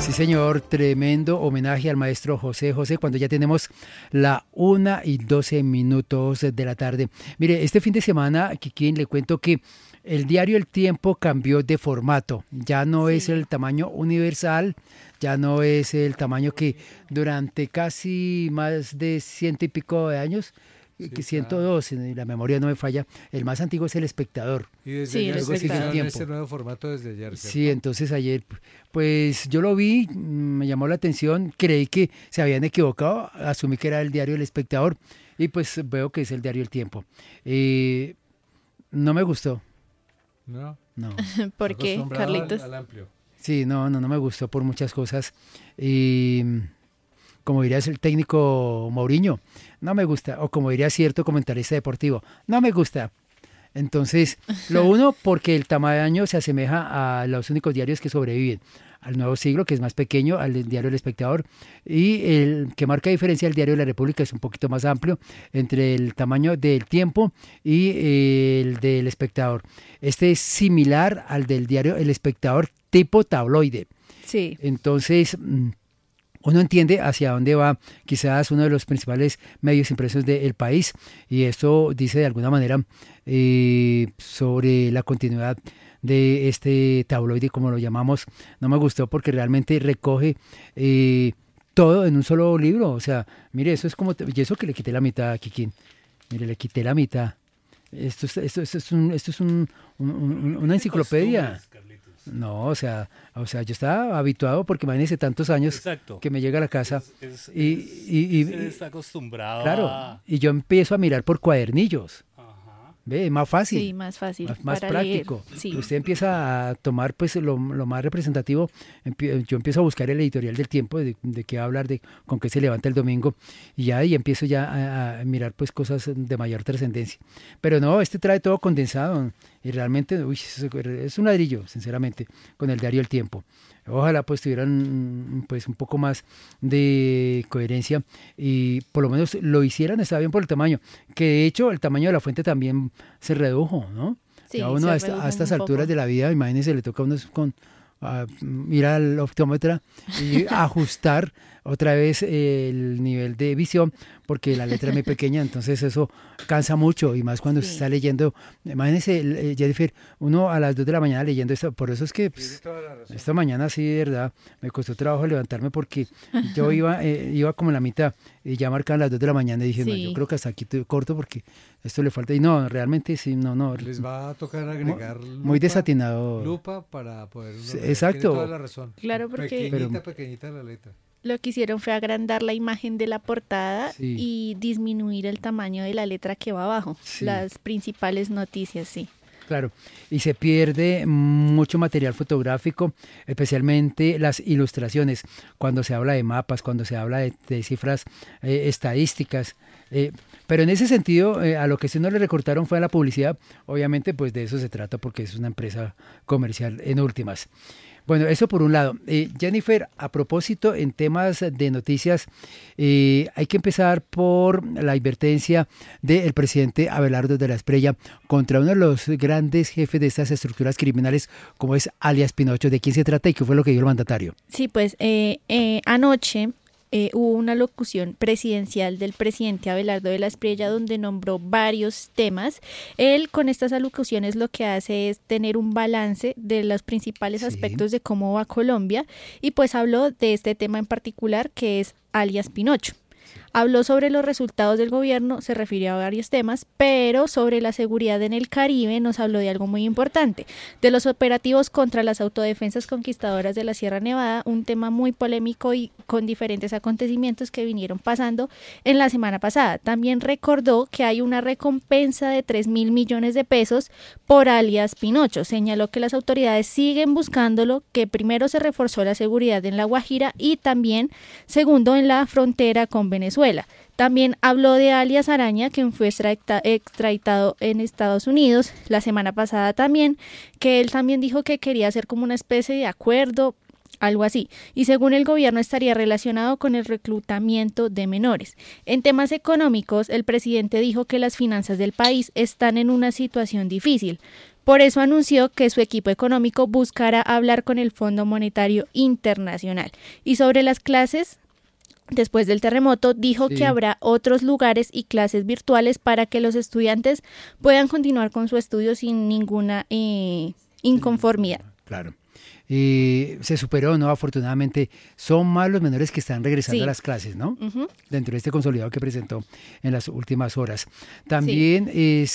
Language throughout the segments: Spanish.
Sí, señor, tremendo homenaje al maestro José José cuando ya tenemos la 1:12 de la tarde. Mire, este fin de semana, Kikín, le cuento que el diario El Tiempo cambió de formato. Ya no es el tamaño universal, ya no es el tamaño que durante casi más de 100 y pico de años, que 102, si la memoria no me falla, el más antiguo es El Espectador. Y desde ayer luego sigue El Tiempo. ese nuevo formato desde ayer, ¿cierto? Sí, entonces ayer, pues yo lo vi, me llamó la atención, creí que se habían equivocado, asumí que era el diario El Espectador y pues veo que es el diario El Tiempo. No me gustó. No. ¿Por qué, Carlitos? Al amplio. Sí, no me gustó por muchas cosas. Como diría el técnico Mourinho, no me gusta. O como diría cierto comentarista deportivo, no me gusta. Entonces, lo uno, porque el tamaño se asemeja a los únicos diarios que sobreviven. Al Nuevo Siglo, que es más pequeño, al diario El Espectador, y el que marca diferencia, el diario de la República, es un poquito más amplio entre el tamaño del Tiempo y el del Espectador. Este es similar al del diario El Espectador, tipo tabloide. Sí. Entonces, uno entiende hacia dónde va quizás uno de los principales medios impresos del país, y esto dice de alguna manera sobre la continuidad de este tabloide, como lo llamamos. No me gustó porque realmente recoge todo en un solo libro. O sea, mire, eso es como, y eso que le quité la mitad a Kikín. Mire, le quité la mitad. Esto es una enciclopedia. No, o sea, yo estaba habituado porque imagínese tantos años. Exacto. Que me llega a la casa y está acostumbrado. Claro, y yo empiezo a mirar por cuadernillos. Ve, es más fácil. Sí, más fácil. Más práctico. Sí. Usted empieza a tomar pues lo más representativo. Yo empiezo a buscar el editorial del Tiempo, de qué va a hablar, de con qué se levanta el domingo, y ahí empiezo ya a mirar pues cosas de mayor trascendencia. Pero no, este trae todo condensado y realmente es un ladrillo, sinceramente, con el diario El Tiempo. Ojalá pues tuvieran pues un poco más de coherencia y por lo menos lo hicieran. Está bien por el tamaño, que de hecho el tamaño de la fuente también se redujo, ¿no? Sí, ya uno a estas alturas de la vida, imagínense, le toca a uno ir al optómetra y ajustar otra vez el nivel de visión, porque la letra es muy pequeña, entonces eso cansa mucho, y más cuando se está leyendo. Imagínense, Jennifer, uno a las 2 de la mañana leyendo esto. Por eso es que esta mañana sí, de verdad, me costó trabajo levantarme, porque yo iba como en la mitad y ya marcaban las 2 de la mañana y dije, no, yo creo que hasta aquí corto porque esto le falta. Y no, realmente sí, no. Les va a tocar agregar muy desatinado. Lupa para poder... Exacto. Tiene toda la razón. Claro, porque... Pequeñita la letra. Lo que hicieron fue agrandar la imagen de la portada y disminuir el tamaño de la letra que va abajo. Sí. Las principales noticias, sí. Claro, y se pierde mucho material fotográfico, especialmente las ilustraciones, cuando se habla de mapas, cuando se habla de cifras estadísticas. Pero en ese sentido, a lo que sí no le recortaron fue a la publicidad. Obviamente, pues de eso se trata, porque es una empresa comercial en últimas. Bueno, eso por un lado. Jennifer, a propósito, en temas de noticias, hay que empezar por la advertencia del presidente Abelardo de la Espriella contra uno de los grandes jefes de estas estructuras criminales, como es alias Pinocho. ¿De quién se trata y qué fue lo que dijo el mandatario? Sí, pues anoche hubo una locución presidencial del presidente Abelardo de la Espriella donde nombró varios temas. Él con estas alocuciones lo que hace es tener un balance de los principales aspectos de cómo va Colombia, y pues habló de este tema en particular, que es alias Pinocho. Habló sobre los resultados del gobierno, se refirió a varios temas, pero sobre la seguridad en el Caribe nos habló de algo muy importante, de los operativos contra las autodefensas conquistadoras de la Sierra Nevada, un tema muy polémico y con diferentes acontecimientos que vinieron pasando en la semana pasada. También recordó que hay una recompensa de 3.000 millones de pesos por alias Pinocho. Señaló que las autoridades siguen buscándolo, que primero se reforzó la seguridad en La Guajira y también, segundo, en la frontera con Venezuela. También habló de alias Araña, quien fue extraditado en Estados Unidos la semana pasada también, que él también dijo que quería hacer como una especie de acuerdo algo así, y según el gobierno estaría relacionado con el reclutamiento de menores. En temas económicos, el presidente dijo que las finanzas del país están en una situación difícil. Por eso anunció que su equipo económico buscará hablar con el Fondo Monetario Internacional. Y sobre las clases, después del terremoto, dijo que habrá otros lugares y clases virtuales para que los estudiantes puedan continuar con su estudio sin ninguna inconformidad. Claro. Se superó, ¿no? Afortunadamente, son más los menores que están regresando a las clases, ¿no? Dentro de este consolidado que presentó en las últimas horas. También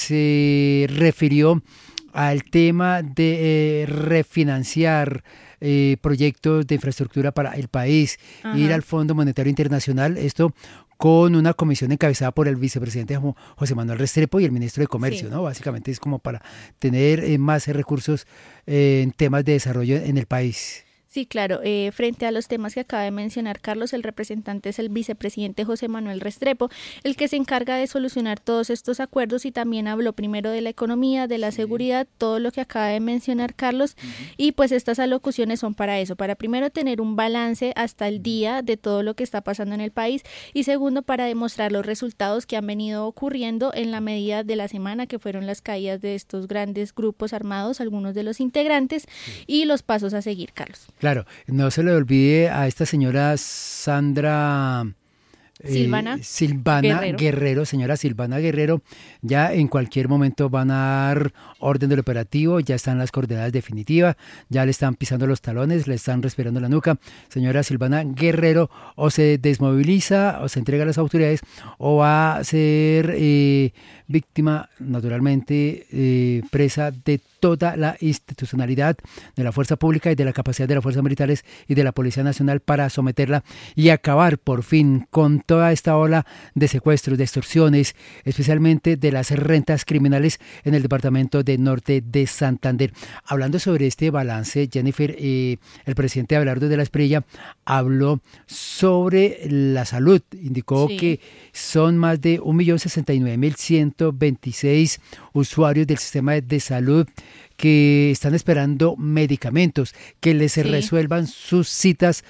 se refirió al tema de refinanciar proyectos de infraestructura para el país, ir al Fondo Monetario Internacional, esto con una comisión encabezada por el vicepresidente José Manuel Restrepo y el ministro de Comercio, ¿no? Básicamente es como para tener más recursos en temas de desarrollo en el país. Sí, claro. Frente a los temas que acaba de mencionar Carlos, el representante es el vicepresidente José Manuel Restrepo, el que se encarga de solucionar todos estos acuerdos, y también habló primero de la economía, de la seguridad, todo lo que acaba de mencionar Carlos, y pues estas alocuciones son para eso, para primero tener un balance hasta el día de todo lo que está pasando en el país, y segundo para demostrar los resultados que han venido ocurriendo en la medida de la semana, que fueron las caídas de estos grandes grupos armados, algunos de los integrantes, y los pasos a seguir, Carlos. Claro, no se le olvide a esta señora Sandra Silvana Guerrero, señora Silvana Guerrero, ya en cualquier momento van a dar orden del operativo, ya están las coordenadas definitivas, ya le están pisando los talones, le están respirando la nuca. Señora Silvana Guerrero o se desmoviliza o se entrega a las autoridades o va a ser víctima, naturalmente, presa de toda la institucionalidad de la fuerza pública y de la capacidad de las fuerzas militares y de la Policía Nacional para someterla y acabar por fin con toda esta ola de secuestros, de extorsiones, especialmente de las rentas criminales en el departamento de Norte de Santander. Hablando sobre este balance, Jennifer, el presidente Abelardo de la Espriella habló sobre la salud. Indicó que son más de 1.069.126 usuarios del sistema de salud que están esperando medicamentos, que les resuelvan sus citas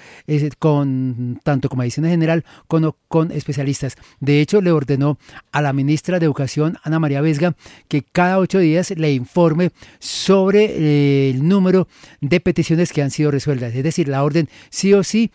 con tanto con medicina general como con especialistas. De hecho, le ordenó a la ministra de Educación, Ana María Vesga, que cada 8 días le informe sobre el número de peticiones que han sido resueltas. Es decir, la orden sí o sí,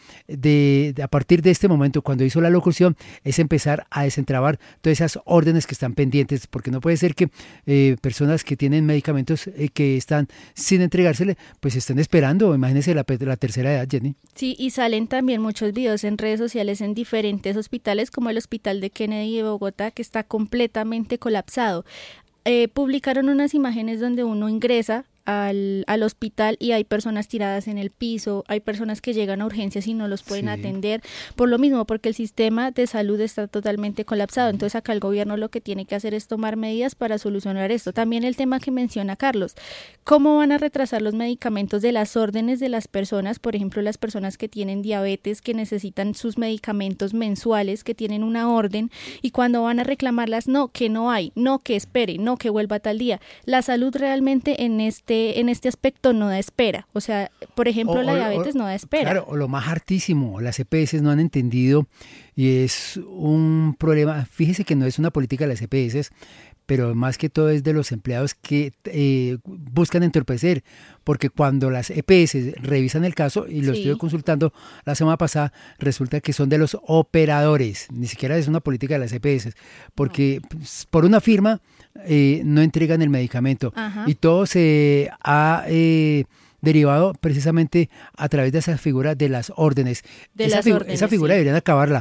a partir de este momento, cuando hizo la locución, es empezar a desentrabar todas esas órdenes que están pendientes, porque no puede ser que personas que tienen medicamentos que están sin entregársele, pues están esperando. Imagínense la tercera edad, Jenny. Sí, y salen también muchos videos en redes sociales en diferentes hospitales, como el hospital de Kennedy de Bogotá, que está completamente colapsado. Publicaron unas imágenes donde uno ingresa al hospital y hay personas tiradas en el piso, hay personas que llegan a urgencias y no los pueden atender, por lo mismo, porque el sistema de salud está totalmente colapsado. Entonces acá el gobierno lo que tiene que hacer es tomar medidas para solucionar esto. También el tema que menciona Carlos, ¿cómo van a retrasar los medicamentos de las órdenes de las personas? Por ejemplo, las personas que tienen diabetes, que necesitan sus medicamentos mensuales, que tienen una orden, y cuando van a reclamarlas, no, que no hay, no, que espere, no, que vuelva tal día. La salud realmente en este aspecto no da espera. O sea, por ejemplo, la diabetes no da espera. Claro, o lo más hartísimo, las EPS no han entendido y es un problema. Fíjese que no es una política de las EPS, pero más que todo es de los empleados que buscan entorpecer, porque cuando las EPS revisan el caso, y lo estuve consultando la semana pasada, resulta que son de los operadores, ni siquiera es una política de las EPS, porque por una firma no entregan el medicamento. Y todo se ha derivado precisamente a través de esa figura de las órdenes. Esa figura deberían acabarla.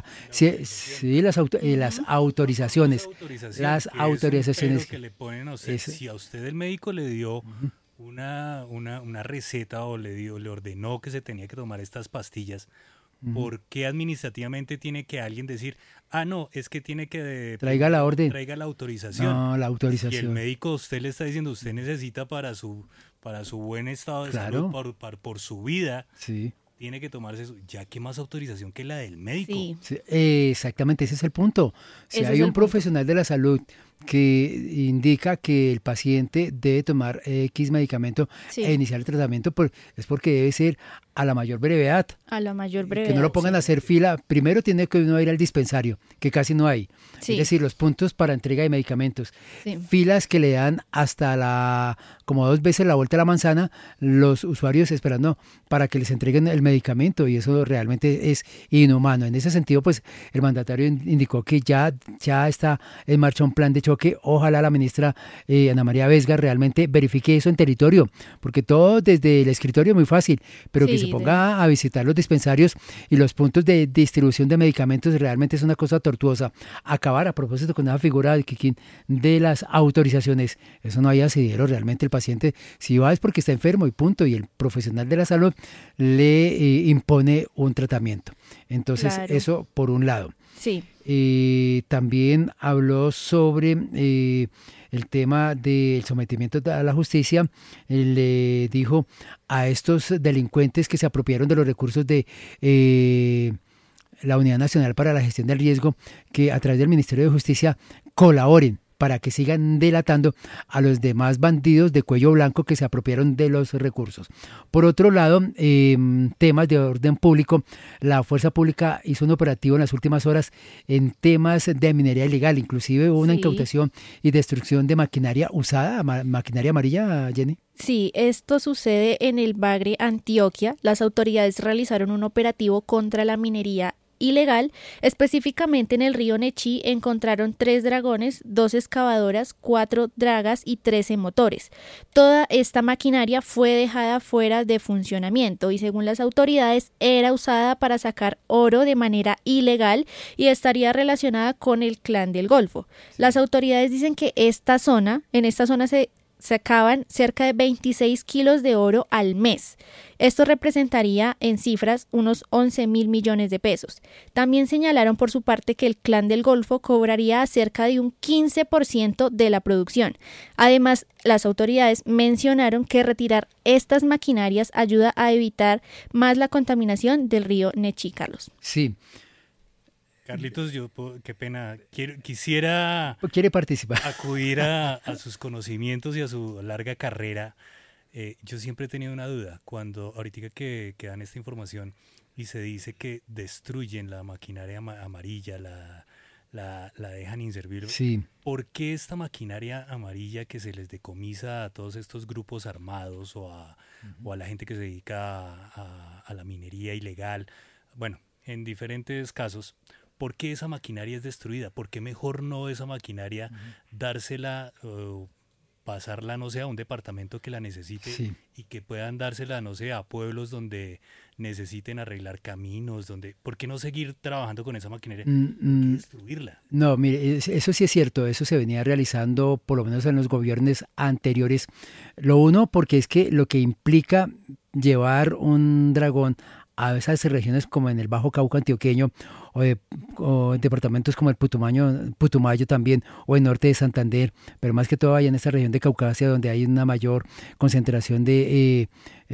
Las autorizaciones. Las autorizaciones que le ponen a usted, si a usted el médico le dio una receta o le ordenó que se tenía que tomar estas pastillas, ¿por qué administrativamente tiene que alguien decir, no, es que tiene que traiga la orden, traiga la autorización? No, la autorización. Y el médico usted le está diciendo, usted necesita para su buen estado de salud, por su vida, tiene que tomarse eso. Ya, ¿qué más autorización que la del médico? Sí, exactamente, ese es el punto. Si hay un profesional de la salud que indica que el paciente debe tomar X medicamento Sí. e iniciar el tratamiento, es porque debe ser a la mayor brevedad. A la mayor brevedad. Que no lo pongan sí. a hacer fila. Primero tiene que uno ir al dispensario, que casi no hay. Sí. Es decir, los puntos para entrega de medicamentos. Sí. Filas que le dan como 2 veces la vuelta a la manzana, los usuarios esperando para que les entreguen el medicamento, y eso realmente es inhumano. En ese sentido, pues el mandatario indicó que ya está en marcha un plan de choque. Ojalá la ministra Ana María Vesga realmente verifique eso en territorio, porque todo desde el escritorio es muy fácil, pero que Sí, se ponga a visitar los dispensarios y los puntos de distribución de medicamentos realmente es una cosa tortuosa. Acabar a propósito con esa figura de las autorizaciones, eso no hay asidero. Realmente el paciente, si va es porque está enfermo y punto, y el profesional de la salud le impone un tratamiento. Entonces, Claro. eso por un lado. Sí. También habló sobre el tema del sometimiento a la justicia. Le dijo a estos delincuentes que se apropiaron de los recursos de la Unidad Nacional para la Gestión del Riesgo, que a través del Ministerio de Justicia colaboren para que sigan delatando a los demás bandidos de cuello blanco que se apropiaron de los recursos. Por otro lado, temas de orden público, la Fuerza Pública hizo un operativo en las últimas horas en temas de minería ilegal. Inclusive hubo una Sí. incautación y destrucción de maquinaria usada, maquinaria amarilla, Jenny. Sí, esto sucede en el Bagre, Antioquia. Las autoridades realizaron un operativo contra la minería ilegal. Específicamente en el río Nechí encontraron 3 dragones, 2 excavadoras, 4 dragas y 13 motores. Toda esta maquinaria fue dejada fuera de funcionamiento y, según las autoridades, era usada para sacar oro de manera ilegal y estaría relacionada con el Clan del Golfo. Las autoridades dicen que en esta zona se sacaban cerca de 26 kilos de oro al mes. Esto representaría en cifras unos 11.000 millones de pesos. También señalaron por su parte que el Clan del Golfo cobraría cerca de un 15% de la producción. Además, las autoridades mencionaron que retirar estas maquinarias ayuda a evitar más la contaminación del río Nechí, Carlos. Sí. Carlitos, qué pena, quisiera ¿Quiere participar? acudir a sus conocimientos y a su larga carrera. Yo siempre he tenido una duda, cuando ahorita que dan esta información y se dice que destruyen la maquinaria amarilla, la dejan inservible. Sí. ¿Por qué esta maquinaria amarilla que se les decomisa a todos estos grupos armados o a la gente que se dedica a la minería ilegal? Bueno, en diferentes casos, ¿por qué esa maquinaria es destruida? ¿Por qué mejor no esa maquinaria dársela, pasarla, no sé, a un departamento que la necesite, Sí. y que puedan dársela, no sé, a pueblos donde necesiten arreglar caminos, ¿por qué no seguir trabajando con esa maquinaria? ¿Por qué destruirla? No, mire, eso sí es cierto, eso se venía realizando por lo menos en los gobiernos anteriores. Lo uno, porque es que lo que implica llevar un dragón a esas regiones como en el Bajo Cauca antioqueño o en departamentos como el Putumayo también, o el norte de Santander, pero más que todo allá en esta región de Caucasia donde hay una mayor concentración de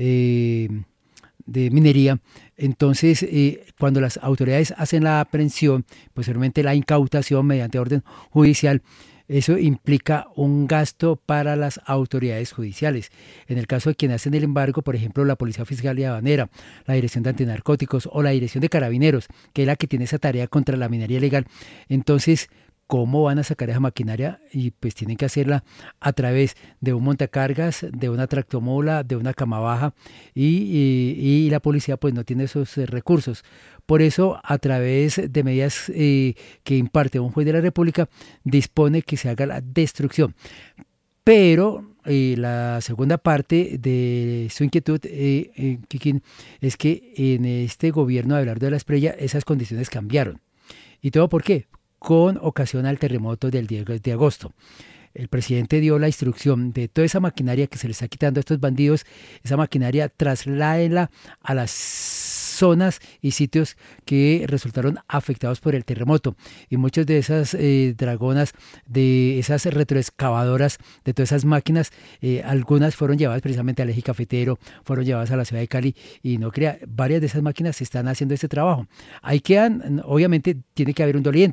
minería. Entonces, cuando las autoridades hacen la aprehensión, posteriormente la incautación mediante orden judicial, eso implica un gasto para las autoridades judiciales. En el caso de quienes hacen el embargo, por ejemplo, la Policía Fiscal y Aduanera, la Dirección de Antinarcóticos o la Dirección de Carabineros, que es la que tiene esa tarea contra la minería ilegal. Entonces, ¿cómo van a sacar esa maquinaria? Y pues tienen que hacerla a través de un montacargas, de una tractomola, de una cama baja, y la policía pues no tiene esos recursos. Por eso, a través de medidas que imparte un juez de la República, dispone que se haga la destrucción. Pero la segunda parte de su inquietud, Kikín, es que en este gobierno de Abelardo de la Espriella esas condiciones cambiaron. ¿Y todo por qué? Con ocasión al terremoto del 10 de agosto. El presidente dio la instrucción de toda esa maquinaria que se le está quitando a estos bandidos, esa maquinaria trasládenla a las zonas y sitios que resultaron afectados por el terremoto. Y muchas de esas dragonas, de esas retroexcavadoras, de todas esas máquinas, algunas fueron llevadas precisamente al eje cafetero, fueron llevadas a la ciudad de Cali, y no crea, varias de esas máquinas están haciendo este trabajo. Ahí quedan, obviamente tiene que haber un doliente.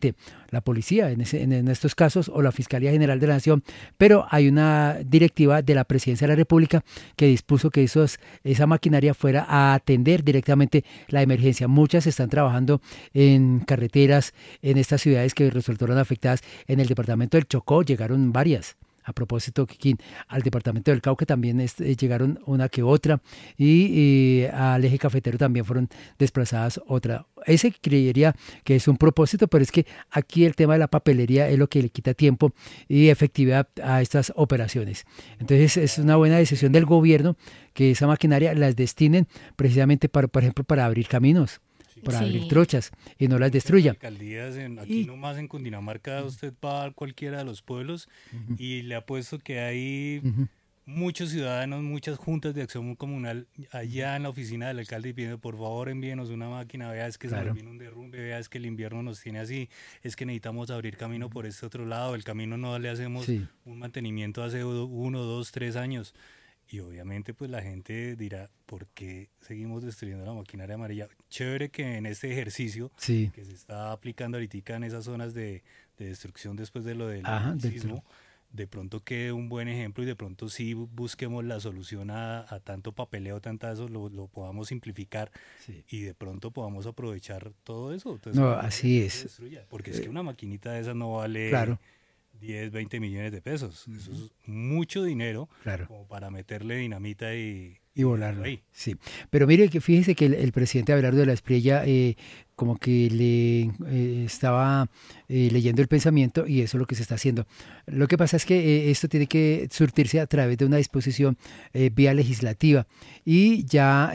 la policía en estos casos o la Fiscalía General de la Nación, pero hay una directiva de la Presidencia de la República que dispuso que esa maquinaria fuera a atender directamente la emergencia. Muchas están trabajando en carreteras en estas ciudades que resultaron afectadas. En el departamento del Chocó llegaron varias. A propósito, Kikín, al departamento del Cauca también llegaron una que otra y al eje cafetero también fueron desplazadas otra. Ese creería que es un propósito, pero es que aquí el tema de la papelería es lo que le quita tiempo y efectividad a estas operaciones. Entonces es una buena decisión del gobierno que esa maquinaria las destinen precisamente por ejemplo, para abrir caminos, para abrir trochas y no las destruya. Alcaldías aquí nomás en Cundinamarca usted va a cualquiera de los pueblos y le apuesto que hay muchos ciudadanos, muchas juntas de acción comunal allá en la oficina del alcalde pidiendo por favor envíenos una máquina, vea es que se nos viene un derrumbe, vea es que el invierno nos tiene así, es que necesitamos abrir camino por este otro lado, el camino no le hacemos un mantenimiento hace 1, 2, 3 años. Y obviamente pues la gente dirá, ¿por qué seguimos destruyendo la maquinaria amarilla? Chévere que en este ejercicio que se está aplicando ahorita en esas zonas de destrucción después de lo del sismo, de pronto quede un buen ejemplo y de pronto sí busquemos la solución a tanto papeleo, tanta eso, lo podamos simplificar y de pronto podamos aprovechar todo eso. Entonces, no, así es. Porque es que una maquinita de esas no vale... 10, 20 millones de pesos. Eso es mucho dinero como para meterle dinamita y volarlo ahí. Sí, pero mire que fíjese que el presidente Abelardo de la Espriella como que le estaba leyendo el pensamiento y eso es lo que se está haciendo. Lo que pasa es que esto tiene que surtirse a través de una disposición vía legislativa y ya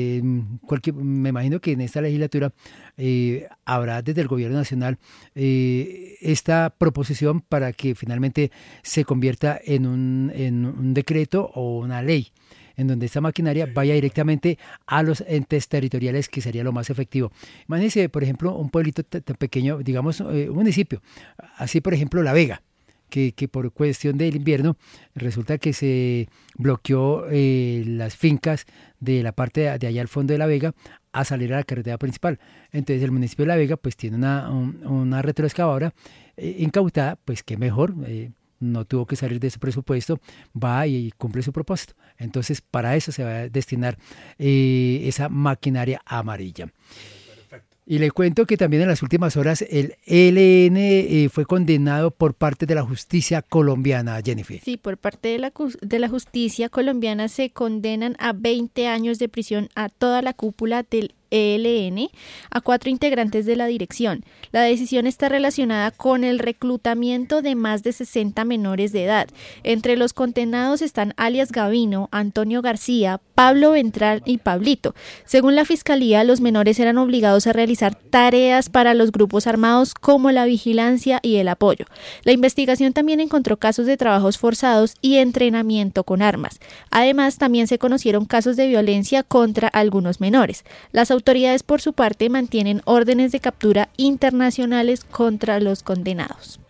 me imagino que en esta legislatura habrá desde el gobierno nacional esta proposición para que finalmente se convierta en un decreto o una ley, en donde esta maquinaria vaya directamente a los entes territoriales, que sería lo más efectivo. Imagínense, por ejemplo, un pueblito tan pequeño, digamos un municipio, así por ejemplo La Vega, que por cuestión del invierno resulta que se bloqueó las fincas de la parte de allá al fondo de La Vega a salir a la carretera principal. Entonces el municipio de La Vega pues tiene una retroexcavadora incautada, pues qué mejor, no tuvo que salir de su presupuesto, va y cumple su propósito. Entonces para eso se va a destinar esa maquinaria amarilla. Y le cuento que también en las últimas horas el ELN fue condenado por parte de la justicia colombiana, Jennifer. Sí, por parte de la justicia colombiana se condenan a 20 años de prisión a toda la cúpula del ELN, a 4 integrantes de la dirección. La decisión está relacionada con el reclutamiento de más de 60 menores de edad. Entre los condenados están alias Gavino, Antonio García, Pablo Ventral y Pablito. Según la Fiscalía, los menores eran obligados a realizar tareas para los grupos armados como la vigilancia y el apoyo. La investigación también encontró casos de trabajos forzados y entrenamiento con armas. Además, también se conocieron casos de violencia contra algunos menores. Las autoridades, por su parte, mantienen órdenes de captura internacionales contra los condenados.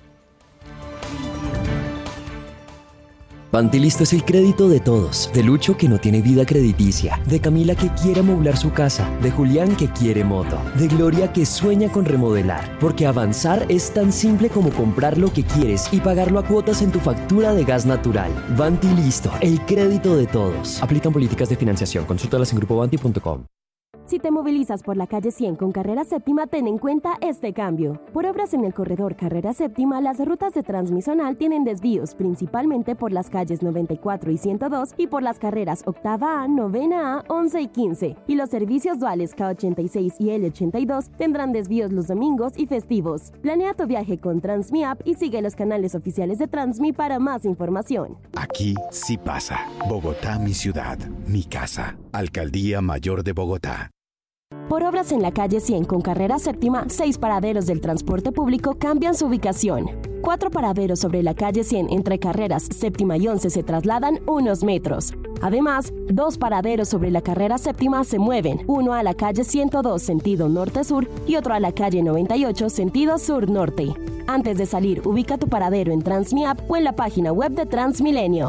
Pantilisto es el crédito de todos, de Lucho que no tiene vida crediticia, de Camila que quiere amoblar su casa, de Julián que quiere moto, de Gloria que sueña con remodelar, porque avanzar es tan simple como comprar lo que quieres y pagarlo a cuotas en tu factura de gas natural. Pantilisto, el crédito de todos. Aplican políticas de financiación, consúltalas en grupobanti.com. Si te movilizas por la calle 100 con Carrera Séptima, ten en cuenta este cambio. Por obras en el corredor Carrera Séptima, las rutas de Transmisonal tienen desvíos, principalmente por las calles 94 y 102 y por las carreras Octava A, Novena A, 11 y 15. Y los servicios duales K86 y L82 tendrán desvíos los domingos y festivos. Planea tu viaje con Transmi App y sigue los canales oficiales de Transmi para más información. Aquí sí pasa. Bogotá, mi ciudad, mi casa. Alcaldía Mayor de Bogotá. Por obras en la calle 100 con Carrera Séptima, 6 paraderos del transporte público cambian su ubicación. 4 paraderos sobre la calle 100 entre Carreras Séptima y 11 se trasladan unos metros. Además, 2 paraderos sobre la Carrera Séptima se mueven, uno a la calle 102 sentido norte-sur y otro a la calle 98 sentido sur-norte. Antes de salir, ubica tu paradero en Transmi App o en la página web de Transmilenio.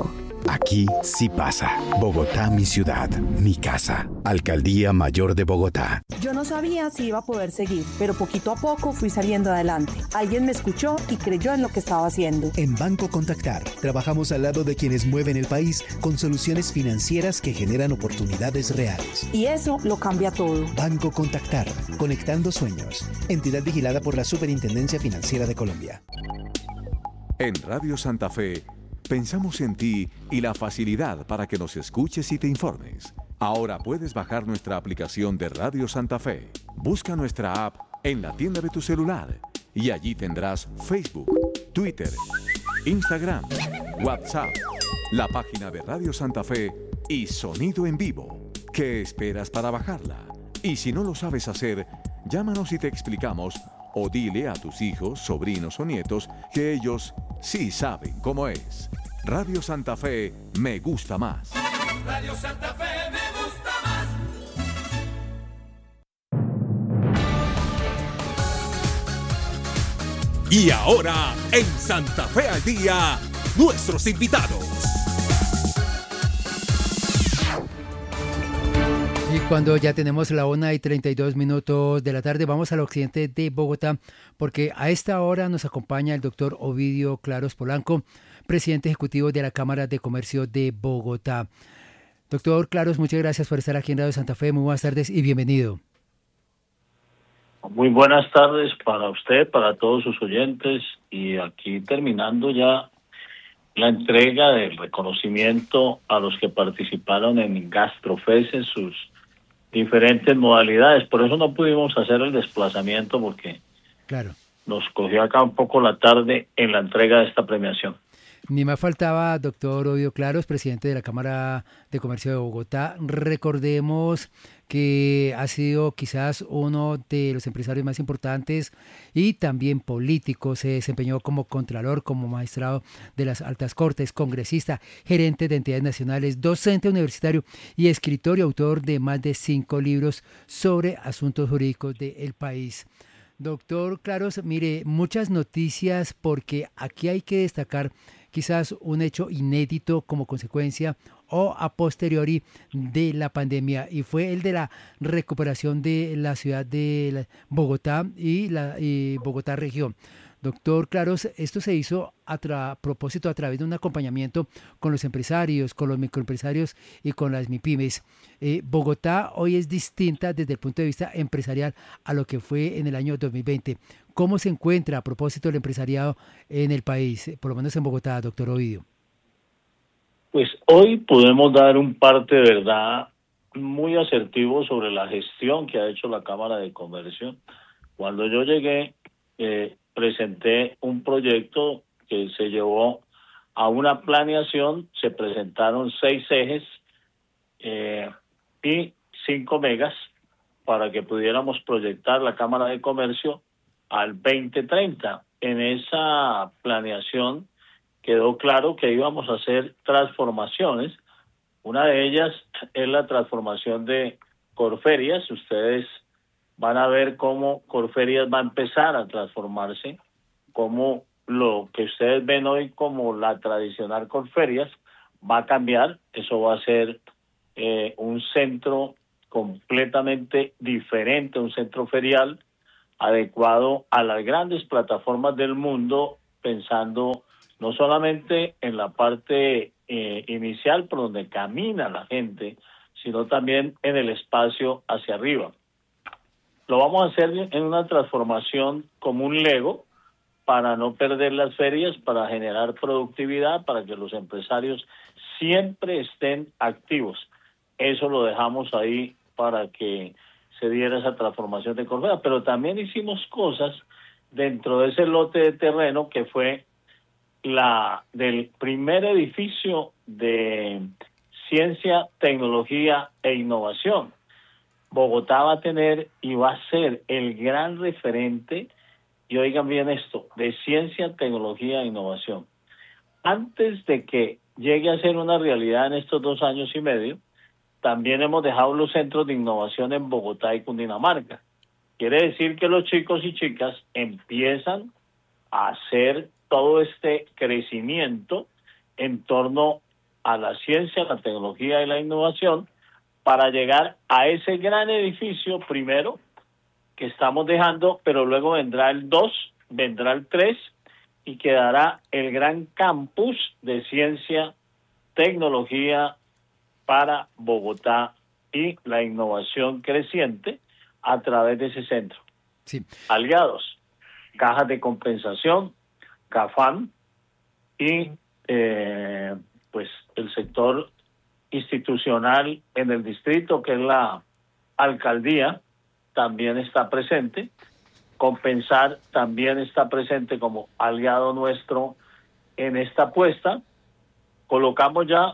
Aquí sí pasa. Bogotá, mi ciudad, mi casa. Alcaldía Mayor de Bogotá. Yo no sabía si iba a poder seguir, pero poquito a poco fui saliendo adelante. Alguien me escuchó y creyó en lo que estaba haciendo. En Banco Contactar, trabajamos al lado de quienes mueven el país con soluciones financieras que generan oportunidades reales. Y eso lo cambia todo. Banco Contactar, conectando sueños. Entidad vigilada por la Superintendencia Financiera de Colombia. En Radio Santa Fe, pensamos en ti y la facilidad para que nos escuches y te informes. Ahora puedes bajar nuestra aplicación de Radio Santa Fe. Busca nuestra app en la tienda de tu celular y allí tendrás Facebook, Twitter, Instagram, WhatsApp, la página de Radio Santa Fe y sonido en vivo. ¿Qué esperas para bajarla? Y si no lo sabes hacer, llámanos y te explicamos, o dile a tus hijos, sobrinos o nietos que ellos sí saben cómo es. Radio Santa Fe me gusta más. Radio Santa Fe me gusta más. Y ahora, en Santa Fe al Día, nuestros invitados. Y cuando ya tenemos la 1:32 de la tarde, vamos al occidente de Bogotá, porque a esta hora nos acompaña el doctor Ovidio Claros Polanco, presidente ejecutivo de la Cámara de Comercio de Bogotá. Doctor Claros, muchas gracias por estar aquí en Radio Santa Fe. Muy buenas tardes y bienvenido. Muy buenas tardes para usted, para todos sus oyentes, y aquí terminando ya la entrega del reconocimiento a los que participaron en Gastrofest en sus diferentes modalidades. Por eso no pudimos hacer el desplazamiento, porque claro, nos cogió acá un poco la tarde en la entrega de esta premiación. Ni más faltaba, doctor Ovidio Claros, presidente de la Cámara de Comercio de Bogotá. Recordemos que ha sido quizás uno de los empresarios más importantes y también político. Se desempeñó como contralor, como magistrado de las altas cortes, congresista, gerente de entidades nacionales, docente universitario y escritor y autor de más de 5 libros sobre asuntos jurídicos del país. Doctor Claros, mire, muchas noticias, porque aquí hay que destacar quizás un hecho inédito como consecuencia o a posteriori de la pandemia, y fue el de la recuperación de la ciudad de Bogotá y Bogotá región. Doctor Claros, esto se hizo a propósito a través de un acompañamiento con los empresarios, con los microempresarios y con las MIPYMES. Bogotá hoy es distinta desde el punto de vista empresarial a lo que fue en el año 2020. ¿Cómo se encuentra a propósito del empresariado en el país, por lo menos en Bogotá, doctor Ovidio? Pues hoy podemos dar un parte de verdad muy asertivo sobre la gestión que ha hecho la Cámara de Comercio. Cuando yo llegué, presenté un proyecto que se llevó a una planeación. Se presentaron 6 ejes y 5 megas para que pudiéramos proyectar la Cámara de Comercio al 2030. En esa planeación quedó claro que íbamos a hacer transformaciones. Una de ellas es la transformación de Corferias. Ustedes van a ver cómo Corferias va a empezar a transformarse, como lo que ustedes ven hoy como la tradicional Corferias va a cambiar. Eso va a ser un centro completamente diferente, un centro ferial adecuado a las grandes plataformas del mundo, pensando no solamente en la parte inicial por donde camina la gente, sino también en el espacio hacia arriba. Lo vamos a hacer en una transformación como un Lego, para no perder las ferias, para generar productividad, para que los empresarios siempre estén activos. Eso lo dejamos ahí para que se diera esa transformación de Corferias. Pero también hicimos cosas dentro de ese lote de terreno que fue la del primer edificio de ciencia, tecnología e innovación. Bogotá va a tener y va a ser el gran referente, y oigan bien esto, de ciencia, tecnología e innovación. Antes de que llegue a ser una realidad en estos 2 años y medio, también hemos dejado los centros de innovación en Bogotá y Cundinamarca. Quiere decir que los chicos y chicas empiezan a hacer todo este crecimiento en torno a la ciencia, la tecnología y la innovación para llegar a ese gran edificio primero que estamos dejando, pero luego vendrá el 2, vendrá el 3 y quedará el gran campus de ciencia, tecnología para Bogotá y la innovación creciente a través de ese centro. Sí. Aliados, cajas de compensación, CAFAM y pues el sector institucional en el distrito, que es la alcaldía, también está presente. Compensar también está presente como aliado nuestro en esta apuesta. Colocamos ya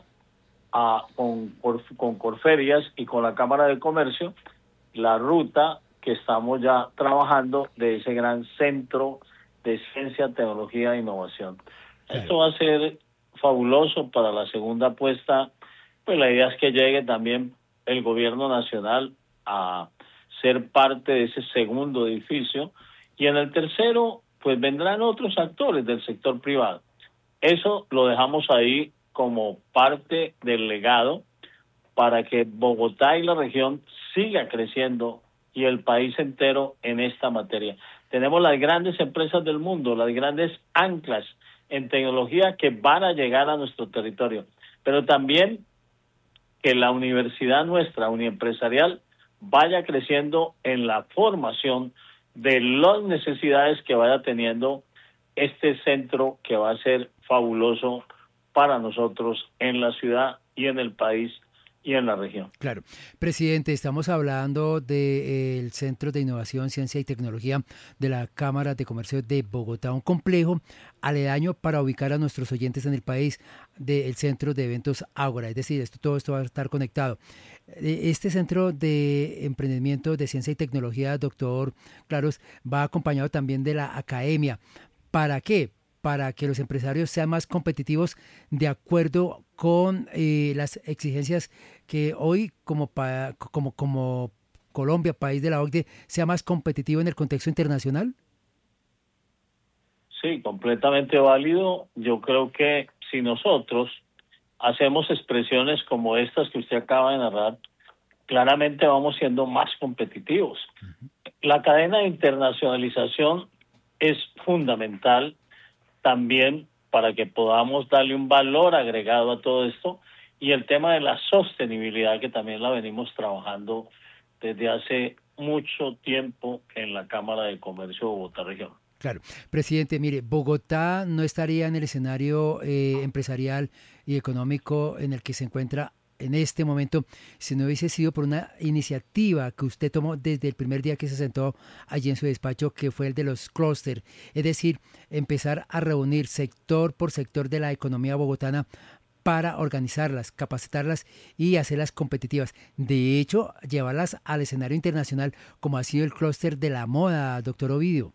con Corferias y con la Cámara de Comercio la ruta que estamos ya trabajando de ese gran centro de ciencia, tecnología e innovación. Claro. Esto va a ser fabuloso para la segunda apuesta. Pues la idea es que llegue también el gobierno nacional a ser parte de ese segundo edificio, y en el tercero pues vendrán otros actores del sector privado. Eso lo dejamos ahí como parte del legado para que Bogotá y la región siga creciendo y el país entero en esta materia. Tenemos las grandes empresas del mundo, las grandes anclas en tecnología que van a llegar a nuestro territorio, pero también que la universidad nuestra, uniempresarial, vaya creciendo en la formación de las necesidades que vaya teniendo este centro, que va a ser fabuloso para nosotros en la ciudad y en el país y en la región. Claro. Presidente, estamos hablando del Centro de Innovación, Ciencia y Tecnología de la Cámara de Comercio de Bogotá, un complejo aledaño para ubicar a nuestros oyentes en el país del Centro de Eventos Ágora, es decir, todo esto va a estar conectado. Este Centro de Emprendimiento de Ciencia y Tecnología, doctor Claros, va acompañado también de la academia. ¿Para qué? Para que los empresarios sean más competitivos de acuerdo con las exigencias que hoy como Colombia, país de la OCDE, sea más competitivo en el contexto internacional. Sí, completamente válido. Yo creo que si nosotros hacemos expresiones como estas que usted acaba de narrar, claramente vamos siendo más competitivos. La cadena de internacionalización es fundamental también para que podamos darle un valor agregado a todo esto, y el tema de la sostenibilidad, que también la venimos trabajando desde hace mucho tiempo en la Cámara de Comercio de Bogotá Región. Claro. Presidente, mire, Bogotá no estaría en el escenario empresarial y económico en el que se encuentra en este momento si no hubiese sido por una iniciativa que usted tomó desde el primer día que se sentó allí en su despacho, que fue el de los clústeres, es decir, empezar a reunir sector por sector de la economía bogotana para organizarlas, capacitarlas y hacerlas competitivas. De hecho, llevarlas al escenario internacional, como ha sido el clúster de la moda, doctor Ovidio.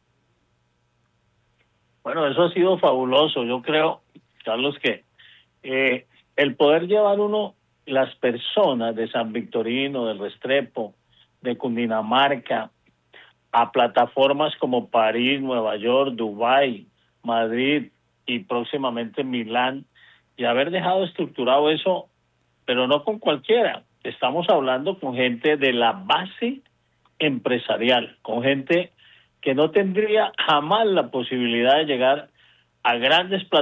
Bueno, eso ha sido fabuloso. Yo creo, Carlos, que el poder llevar las personas de San Victorino, del Restrepo, de Cundinamarca, a plataformas como París, Nueva York, Dubái, Madrid y próximamente Milán, y haber dejado estructurado eso, pero no con cualquiera. Estamos hablando con gente de la base empresarial, con gente que no tendría jamás la posibilidad de llegar a grandes plataformas